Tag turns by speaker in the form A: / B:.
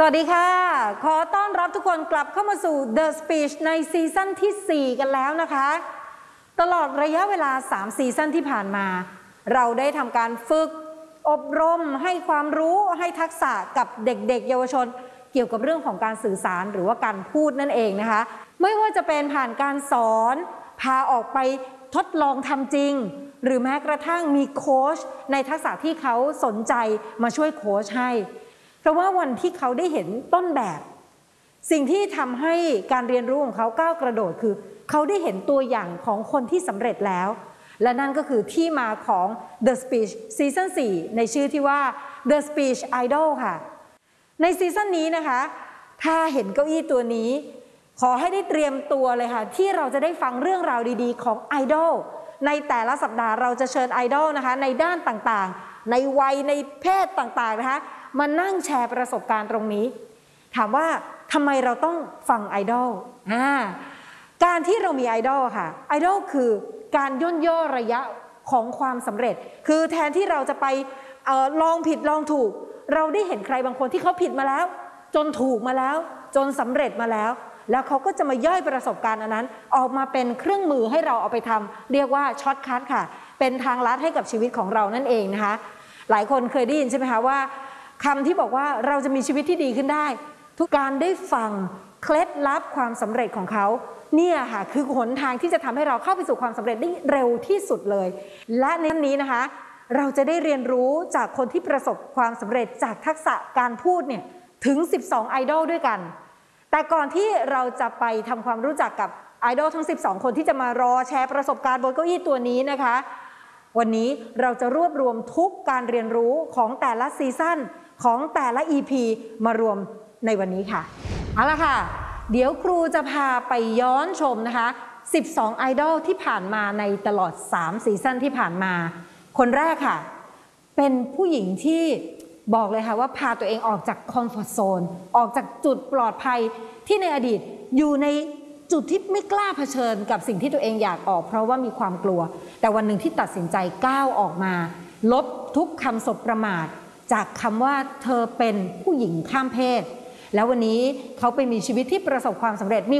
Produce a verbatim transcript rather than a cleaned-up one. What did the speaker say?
A: วัสดีค่ะขอต้อนรับทุกคนกลับเข้ามาสู่ The Speech ในซีซั่นที่สี่กันแล้วนะคะตลอดระยะเวลาสามซีซั่นที่ผ่านมาเราได้ทำการฝึกอบรมให้ความรู้ให้ทักษะกับเด็กๆเยาวชนเกี่ยวกับเรื่องของการสื่อสารหรือว่าการพูดนั่นเองนะคะไม่ว่าจะเป็นผ่านการสอนพาออกไปทดลองทำจริงหรือแม้กระทั่งมีโค้ชในทักษะที่เขาสนใจมาช่วยโค้ชให้เพราะว่าวันที่เขาได้เห็นต้นแบบสิ่งที่ทำให้การเรียนรู้ของเขาก้าวกระโดดคือเขาได้เห็นตัวอย่างของคนที่สำเร็จแล้วและนั่นก็คือที่มาของ The Speech ซีซั่นสี่ในชื่อที่ว่า The Speech Idol ค่ะในซีซั่นนี้นะคะถ้าเห็นเก้าอี้ตัวนี้ขอให้ได้เตรียมตัวเลยค่ะที่เราจะได้ฟังเรื่องราวดีๆของไอดอลในแต่ละสัปดาห์เราจะเชิญไอดอลนะคะในด้านต่างๆในวัยในเพศต่างๆนะคะมานั่งแชร์ประสบการณ์ตรงนี้ถามว่าทำไมเราต้องฟังไอดอลอ่าการที่เรามีไอดอลค่ะไอดอลคือการย่นย่อระยะของความสำเร็จคือแทนที่เราจะไปเอ่อลองผิดลองถูกเราได้เห็นใครบางคนที่เขาผิดมาแล้วจนถูกมาแล้วจนสำเร็จมาแล้วแล้วเขาก็จะมาย่อยประสบการณ์อันนั้นออกมาเป็นเครื่องมือให้เราเอาไปทำเรียกว่าช็อตคัทค่ะเป็นทางลัดให้กับชีวิตของเรานั่นเองนะคะหลายคนเคยได้ยินใช่ไหมคะว่าคำที่บอกว่าเราจะมีชีวิตที่ดีขึ้นได้ทุกการได้ฟังเคล็ดลับความสำเร็จของเขาเนี่ยค่ะคือหนทางที่จะทำให้เราเข้าไปสู่ความสำเร็จได้เร็วที่สุดเลยและในนี้นะคะเราจะได้เรียนรู้จากคนที่ประสบความสำเร็จจากทักษะการพูดเนี่ยถึงสิบสองไอดอลด้วยกันแต่ก่อนที่เราจะไปทำความรู้จักกับไอดอลทั้งสิบสองคนที่จะมารอแชร์ประสบการณ์บนเก้าอี้ตัวนี้นะคะวันนี้เราจะรวบรวมทุกการเรียนรู้ของแต่ละซีซั่นของแต่ละ อี พี มารวมในวันนี้ค่ะเอาละค่ะเดี๋ยวครูจะพาไปย้อนชมนะคะสิบสองไอดอลที่ผ่านมาในตลอดสามซีซั่นที่ผ่านมาคนแรกค่ะเป็นผู้หญิงที่บอกเลยค่ะว่าพาตัวเองออกจากคอมฟอร์ทโซนออกจากจุดปลอดภัยที่ในอดีตอยู่ในจุดที่ไม่กล้าเผชิญกับสิ่งที่ตัวเองอยากออกเพราะว่ามีความกลัวแต่วันหนึ่งที่ตัดสินใจก้าวออกมาลบทุกคำสบประมาทจากคำว่าเธอเป็นผู้หญิงข้ามเพศแล้ววันนี้เขาไปมีชีวิตที่ประสบความสำเร็จมี